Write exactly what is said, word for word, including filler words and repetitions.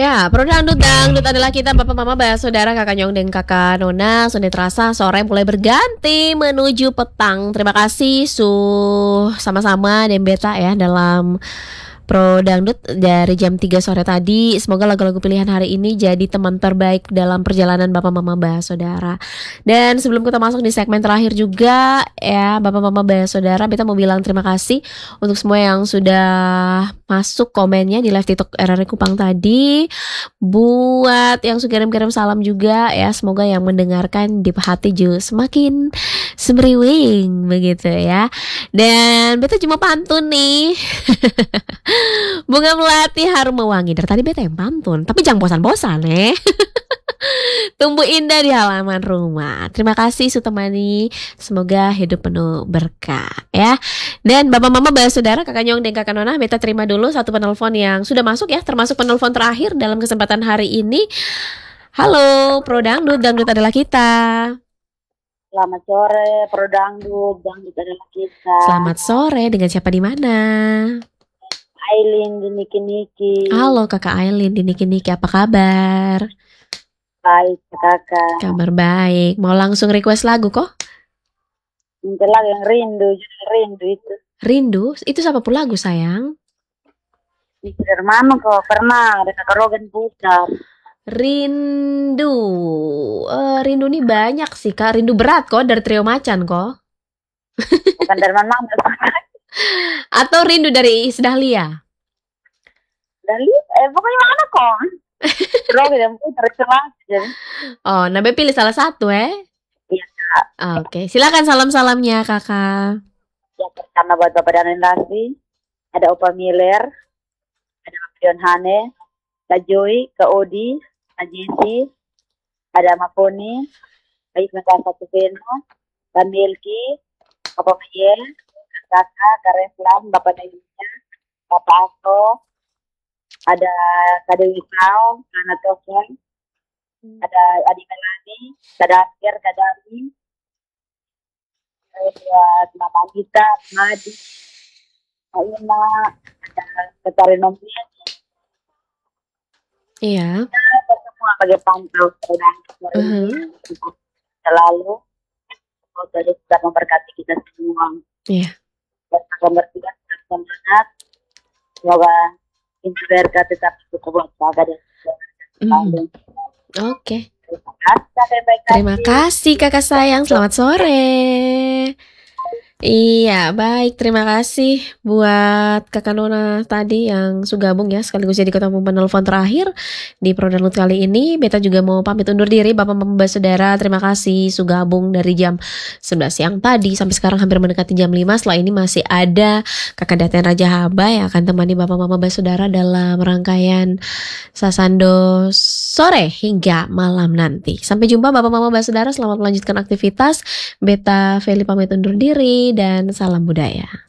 Ya, Pro Dangdut Dangdut adalah kita Bapak Mama Bah Saudara Kakak Nyong dan Kakak Nona. Sudah terasa sore mulai berganti menuju petang. Terima kasih su sama-sama dan beta ya dalam Pro Dangdut dari jam tiga sore tadi. Semoga lagu-lagu pilihan hari ini jadi teman terbaik dalam perjalanan Bapak Mama Bah Saudara. Dan sebelum kita masuk di segmen terakhir juga ya Bapak Mama Bah Saudara, beta mau bilang terima kasih untuk semua yang sudah masuk komennya di live TikTok R R I Kupang tadi. Buat yang sudah kirim-kirim salam juga ya, semoga yang mendengarkan di hati juga semakin semriwing begitu ya. Dan beta cuma pantun nih. Bunga melati harum mewangi. Dari tadi beta yang pantun, tapi jangan bosan-bosan eh. Tumbuh indah di halaman rumah. Terima kasih Sutemani. Semoga hidup penuh berkah ya. Dan Bapak Mama Bah Saudara, Kakak Nyong dan Kakak Nona, beta terima dulu satu penelpon yang sudah masuk ya, termasuk penelpon terakhir dalam kesempatan hari ini. Halo, Pro Dangdut, Dangdut adalah kita. Selamat sore, Pro Dangdut, Dangdut adalah kita. Selamat sore, dengan siapa di mana? Aileen di Niki Niki. Halo Kakak Aileen di Niki Niki, apa kabar? Baik kakak. Kabar baik. Mau langsung request lagu kok? Minta lagu yang rindu, judul rindu itu. Rindu? Itu siapa pun lagu sayang? Itu dari mana kok? Pernah ada kakak Rogan putar. Rindu. Uh, rindu nih banyak sih Kak. Rindu berat kok dari Trio Macan kok. Bukan dari mana? Atau rindu dari Isdahlia? Dari eh pokoknya mana kok? Rogan yang putar selesai. Oh, nabe pilih salah satu eh? Iya kak. Oke, okay. Silakan salam-salamnya kakak. Yang pertama buat Bapak dan Industri, ada Opa Miller, ada Pion Hane, Kak Joy, Kak Odi, Kak Jesse, ada Maponi, Kak Ismail Satu Veno, Kak Milky, Bapak Mayer, Kakak, Kak Reflan, Bapak Nayunya, Bapak Asto, ada Kak Dewi Kau, Kak Natofan, ada Adi Melani, Kak Dasker, Kak Dami, buat Mama Anita, Madi, Kak Ina, ada Kak Tarinomia. Iya. Kita semua sebagai pantau dan uh-huh. selalu semoga tetap memberkati kita semua. Iya. Tetap bertiga, tetap semangat. Semoga pintu berkat tetap cukup buat kakak dan mm. Oke. Okay. Terima kasih, Terima kasih kakak sayang. Selamat sore. Iya, baik. Terima kasih buat Kakak Nona tadi yang sudah gabung ya, sekaligus jadi ketemu penelpon terakhir di Pro Dangdut kali ini. Beta juga mau pamit undur diri, Bapak Mama Bah Saudara. Terima kasih sudah gabung dari jam sebelas siang tadi sampai sekarang hampir mendekati jam lima. Setelah ini masih ada Kakak Daten Raja Haba yang akan temani Bapak Mama Bah Saudara dalam rangkaian Sasando sore hingga malam nanti. Sampai jumpa Bapak Mama Bah Saudara. Selamat melanjutkan aktivitas. Beta Feli pamit undur diri dan salam budaya.